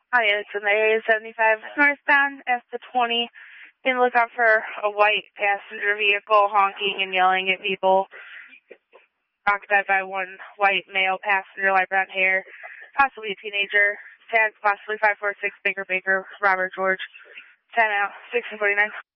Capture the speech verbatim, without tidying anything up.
Hi, it's in the A seventy-five northbound S the twenty. Been looking for a white passenger vehicle honking and yelling at people. Occupied by one white male passenger, light brown hair, possibly a teenager. Tag possibly five four six Baker Baker, Robert George. ten out, six and forty-nine.